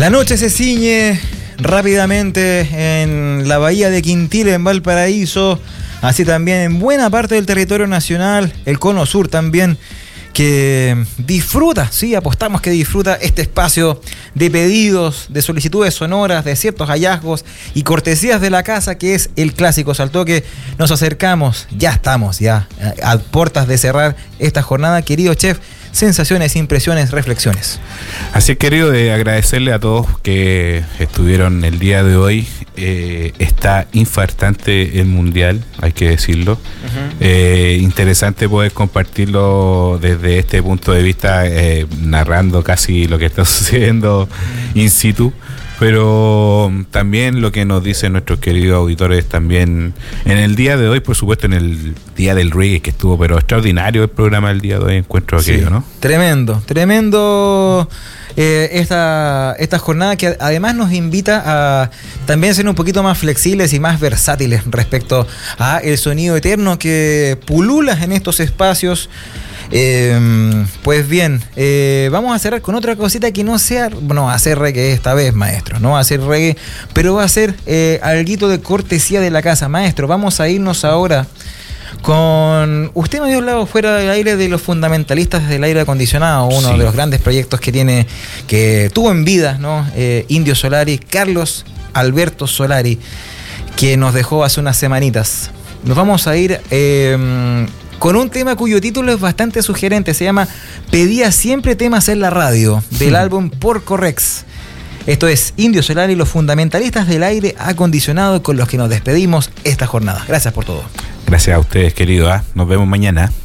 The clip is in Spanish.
La noche se ciñe rápidamente en la bahía de Quintil, en Valparaíso, así también en buena parte del territorio nacional, el cono sur también, que disfruta, sí, apostamos que disfruta este espacio de pedidos, de solicitudes sonoras, de ciertos hallazgos y cortesías de la casa, que es el Clásico Salto, que nos acercamos, ya estamos a puertas de cerrar esta jornada. Querido chef, sensaciones, impresiones, reflexiones. Así es, querido, agradecerle a todos que estuvieron el día de hoy. Está infartante el mundial, hay que decirlo. Interesante poder compartirlo desde este punto de vista, narrando casi lo que está sucediendo in situ. Pero también lo que nos dicen nuestros queridos auditores también en el día de hoy, por supuesto en el día del reggae, que estuvo pero extraordinario el programa del día de hoy, encuentro aquello, ¿no? Tremendo esta jornada, que además nos invita a también ser un poquito más flexibles y más versátiles respecto a el sonido eterno que pulula en estos espacios. Pues bien, vamos a cerrar con otra cosita que no va a ser reggae esta vez, maestro, no va a ser reggae, pero va a ser alguito de cortesía de la casa. Maestro, vamos a irnos ahora con... Usted me había hablado fuera del aire de los fundamentalistas del aire acondicionado, uno de los grandes proyectos que tuvo en vida, ¿no? Indio Solari, Carlos Alberto Solari, que nos dejó hace unas semanitas. Nos vamos a ir con un tema cuyo título es bastante sugerente. Se llama Pedía siempre temas en la radio, del álbum Por Correx. Esto es Indio Solari y los fundamentalistas del aire acondicionado, con los que nos despedimos esta jornada. Gracias por todo. Gracias a ustedes, querido. Nos vemos mañana.